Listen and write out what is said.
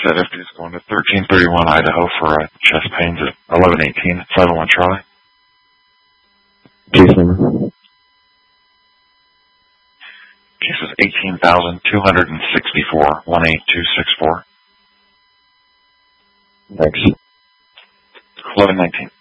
Set FD is going to 1331 Idaho for chest pains at 1118, 501 Charlie. Case number? Case is 18,264, 18264. Next. 1119.